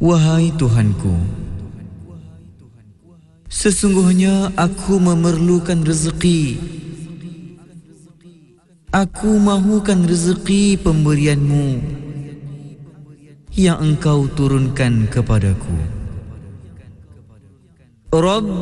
Wahai Tuhanku, sesungguhnya aku memerlukan rezeki. Aku mahukan rezeki pemberian-Mu yang Engkau turunkan kepadaku. Rabb